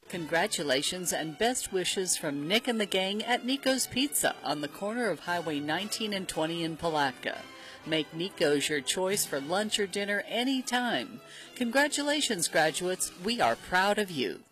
Congratulations and best wishes from Nick and the gang at Nico's Pizza on the corner of Highway 19 and 20 in Palatka. Make Nico's your choice for lunch or dinner anytime. Congratulations, graduates. We are proud of you.